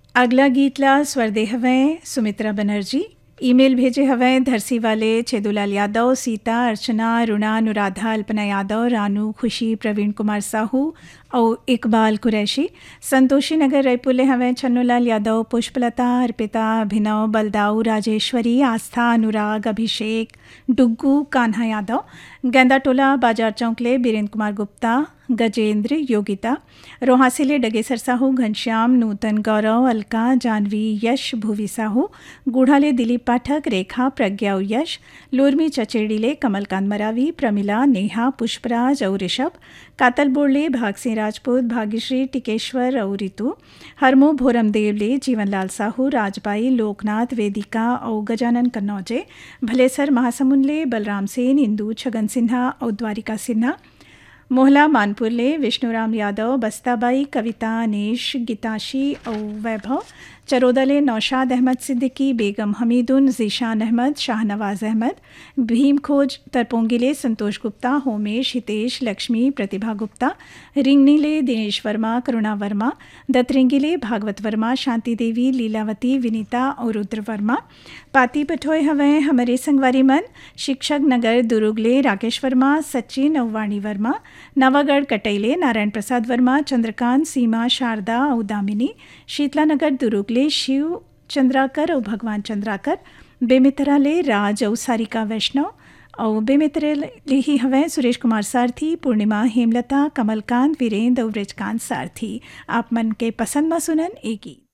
अगला गीतला स्वर दे हवें सुमित्रा बनर्जी। ईमेल भेजे हवें धरसी वाले छेदूलाल यादव, सीता, अर्चना, रुणा, अनुराधा, अल्पना यादव, रानू, खुशी, प्रवीण कुमार साहू और इकबाल कुरैशी। संतोषी नगर रायपुर हवें छन्नूलाल यादव, पुष्पलता, अर्पिता, अभिनव, बलदाऊ, राजेश्वरी, आस्था, अनुराग, अभिषेक, डुग्गू, कान्हा यादव। गेंदा टोला बाजार चौंकले बीरेंद्र कुमार गुप्ता, गजेंद्र, योगिता। रोहासिले डगेसर साहू, घनश्याम, नूतन, गौरव, अलका, जानवी, यश, भुवी साहू। गुढ़ाले दिलीप पाठक, रेखा, प्रज्ञा और यश। लूरमी चचेड़ीले कमलकांत मरावी, प्रमिला, नेहा, पुष्पराज और ऋषभ। कातल बोड़ले भाग सिंह राजपूत, भाग्यश्री, टिकेश्वर और रितु। हरमो भोरमदेवले जीवनलाल साहू, राजबाई, लोकनाथ, वेदिका और गजानन कन्नौजे। भलेसर महासमुंदले बलराम सेन, इंदू, छगन सिन्हा और द्वारिका सिन्हा। मोहला मानपुरले विष्णुराम यादव, बस्ताबाई, कविता, अनीश, गीताशी और वैभव। चरोदले नौशाद अहमद सिद्दीकी, बेगम हमीदुन, जीशान अहमद, शाहनवाज अहमद। भीम खोज तरपोंगिले संतोष गुप्ता, होमेश, हितेश, लक्ष्मी, प्रतिभा गुप्ता। रिंगनीले दिनेश वर्मा, करुणा वर्मा। दतरिंगिले भागवत वर्मा, शांति देवी, लीलावती, विनीता और रुद्र वर्मा। पाती पठोय हवें हमारे संगवारी मन, शिक्षक नगर दुरुगले राकेश वर्मा, सचिन और वाणी वर्मा। नवागढ़ कटैले नारायण प्रसाद वर्मा, चंद्रकांत, सीमा, शारदा और दामिनी। शीतला नगर दुरुगले शिव चंद्राकर और भगवान चंद्राकर। बेमितराले राज और सारिका वैष्णव और बेमितरे ही हवें सुरेश कुमार सारथी, पूर्णिमा, हेमलता, कमलकांत, वीरेंद्र और ब्रजकांत सारथी। आप मन के पसंद में सुनन एक गीत।